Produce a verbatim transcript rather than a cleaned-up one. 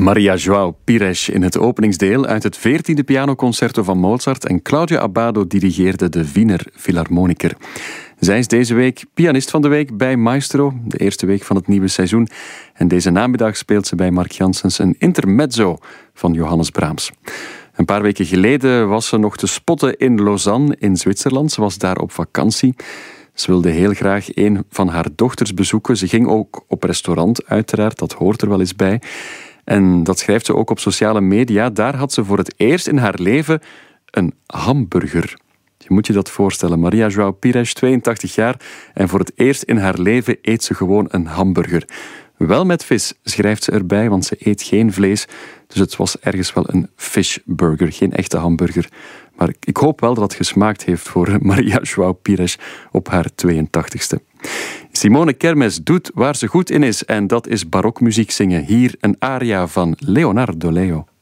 Maria João Pires in het openingsdeel uit het veertiende pianoconcerto van Mozart en Claudio Abbado dirigeerde de Wiener Philharmoniker. Zij is deze week pianist van de week bij Maestro, de eerste week van het nieuwe seizoen. En deze namiddag speelt ze bij Mark Janssens een intermezzo van Johannes Brahms. Een paar weken geleden was ze nog te spotten in Lausanne in Zwitserland. Ze was daar op vakantie. Ze wilde heel graag een van haar dochters bezoeken. Ze ging ook op restaurant, uiteraard, dat hoort er wel eens bij. En dat schrijft ze ook op sociale media. Daar had ze voor het eerst in haar leven een hamburger. Je moet je dat voorstellen. Maria João Pires, tweeëntachtig jaar, en voor het eerst in haar leven eet ze gewoon een hamburger. Wel met vis, schrijft ze erbij, want ze eet geen vlees. Dus het was ergens wel een fishburger, geen echte hamburger. Maar ik hoop wel dat het gesmaakt heeft voor Maria João Pires op haar tweeëntachtigste. Simone Kermes doet waar ze goed in is en dat is barokmuziek zingen. Hier een aria van Leonardo Leo.